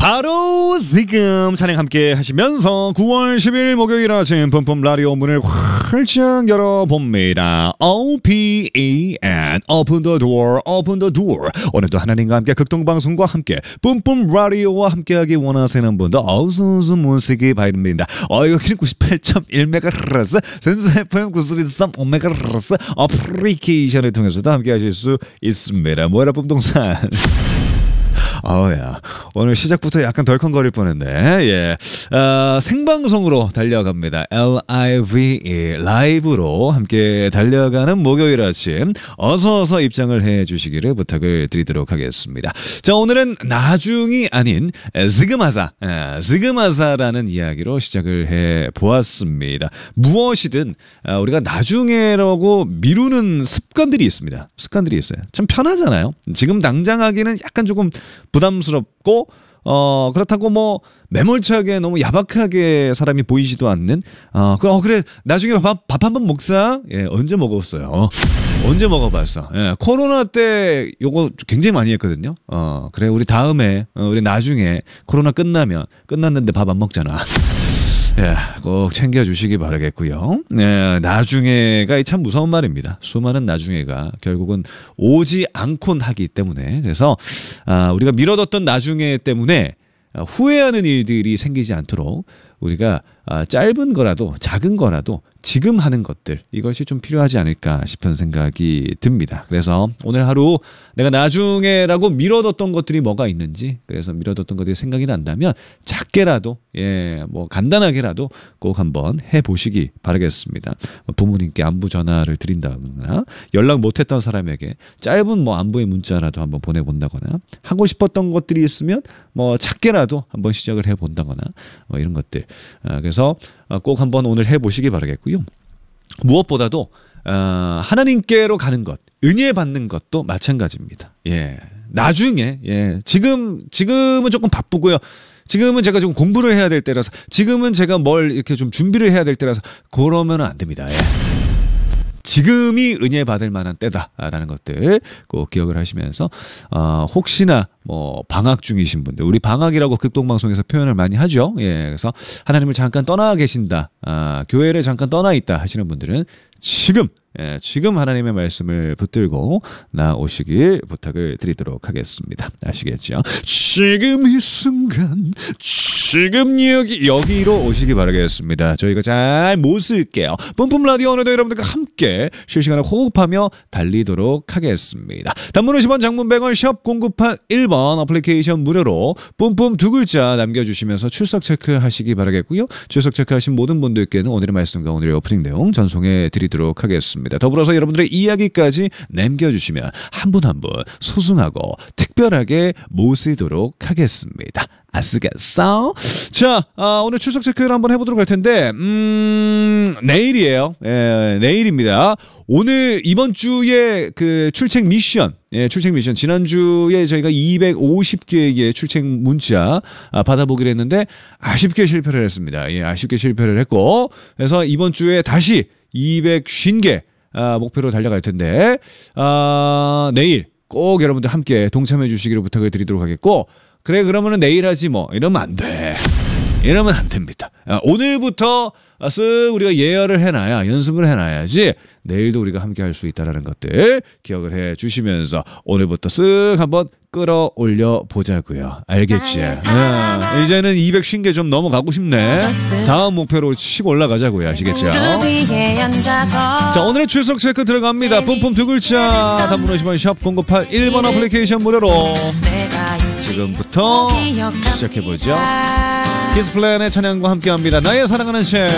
바로 지금 찬양 함께 하시면서 9월 10일 목요일 아침 뿜뿜 라디오 문을 활짝 열어봅니다. OPEN Open the door, Open the door. 오늘도 하나님과 함께 극동방송과 함께 뿜뿜 라디오와 함께하기 원하시는 분들 어서오서 모시기 바랍니다. 여기는 98.1MHz 센스 FM 92.5MHz 어플리케이션을 통해서도 함께하실 수 있습니다. 뭐라 뿜동산 야 오늘 시작부터 약간 덜컹거릴 뻔했네. 예, 생방송으로 달려갑니다. LIVE 라이브로 함께 달려가는 목요일 아침 어서 입장을 해주시기를 부탁을 드리도록 하겠습니다. 자, 오늘은 나중이 아닌 지금하자라는 이야기로 시작을 해보았습니다. 무엇이든 우리가 나중에라고 미루는 습관들이 있습니다. 습관들이 있어요. 참 편하잖아요. 지금 당장 하기는 약간 조금 부담스럽고 그렇다고 뭐 매몰차게 너무 야박하게 사람이 보이지도 않는 그래 나중에 밥 한번 먹자. 예, 언제 먹었어요? 언제 먹어봤어? 예, 코로나 때 요거 굉장히 많이 했거든요. 그래 우리 다음에 우리 나중에 코로나 끝났는데 밥 안 먹잖아. 예, 꼭 챙겨주시기 바라겠고요. 예, 나중에가 참 무서운 말입니다. 수많은 나중에가 결국은 오지 않곤 하기 때문에 그래서 우리가 미뤄뒀던 나중에 때문에 후회하는 일들이 생기지 않도록 우리가 짧은 거라도 작은 거라도 지금 하는 것들 이것이 좀 필요하지 않을까 싶은 생각이 듭니다. 그래서 오늘 하루 내가 나중에라고 미뤄뒀던 것들이 뭐가 있는지 그래서 미뤄뒀던 것들이 생각이 난다면 작게라도 뭐 간단하게라도 꼭 한번 해보시기 바라겠습니다. 부모님께 안부 전화를 드린다거나 연락 못했던 사람에게 짧은 안부의 문자라도 한번 보내본다거나 하고 싶었던 것들이 있으면 작게라도 한번 시작을 해본다거나 이런 것들 그래서 꼭 한번 오늘 해보시기 바라겠고요. 무엇보다도 하나님께로 가는 것, 은혜 받는 것도 마찬가지입니다. 예, 나중에 지금은 조금 바쁘고요. 지금은 제가 좀 공부를 해야 될 때라서 지금은 제가 뭘 이렇게 좀 준비를 해야 될 때라서 그러면 안 됩니다. 예. 지금이 은혜 받을 만한 때다라는 것들 꼭 기억을 하시면서 혹시나 방학 중이신 분들 우리 방학이라고 극동방송에서 표현을 많이 하죠. 예, 그래서 하나님을 잠깐 떠나 계신다, 교회를 잠깐 떠나 있다 하시는 분들은 지금 하나님의 말씀을 붙들고 나오시길 부탁을 드리도록 하겠습니다. 아시겠죠? 지금 이 순간 지금 여기로 오시기 바라겠습니다. 저희가 잘 못 쓸게요. 뿜뿜 라디오 오늘도 여러분들과 함께 실시간으로 호흡하며 달리도록 하겠습니다. 단문 50원 장문 100원 샵 0981번 어플리케이션 무료로 뿜뿜 두 글자 남겨주시면서 출석 체크하시기 바라겠고요. 출석 체크하신 모든 분들께는 오늘의 말씀과 오늘의 오프닝 내용 전송해 드리도록 하겠습니다. 더불어서 여러분들의 이야기까지 남겨주시면 한 분 한 분 소중하고 특별하게 모시도록 하겠습니다. 아시겠어? 자, 오늘 출석 체크를 한번 해보도록 할 텐데 내일이에요. 예, 내일입니다. 오늘 이번 주에 그 출첵 미션 지난주에 저희가 250개의 출첵 문자 받아보기로 했는데 아쉽게 실패를 했습니다. 예, 아쉽게 실패를 했고 그래서 이번 주에 다시 250개 목표로 달려갈 텐데 내일 꼭 여러분들 함께 동참해 주시기를 부탁을 드리도록 하겠고 그래 그러면은 내일 하지 이러면 안 돼. 이러면 안 됩니다. 오늘부터 쓱 우리가 예열을 해놔야 연습을 해놔야지 내일도 우리가 함께 할 수 있다는 것들 기억을 해 주시면서 오늘부터 쓱 한번 끌어올려 보자고요. 알겠지? 이제는 250개 좀 넘어가고 싶네. 다음 목표로 치고 올라가자고요. 아시겠죠? 자, 오늘의 출석 체크 들어갑니다. 뿜뿜 두 글자 단문 50원 샵 0981번 어플리케이션 무료로 지금부터 시작해보죠. 키스플랜의 찬양과 함께합니다. 나의 사랑하는 셰